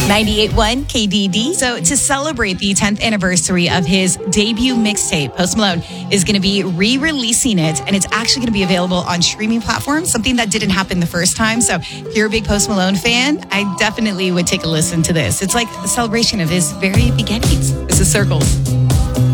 98.1 KDD. So to celebrate the 10th anniversary of his debut mixtape, Post Malone is going to be re-releasing it, and it's actually going to be available on streaming platforms, something that didn't happen the first time. So if you're a big Post Malone fan, I definitely would take a listen to this. It's like a celebration of his very beginnings. This is Circles.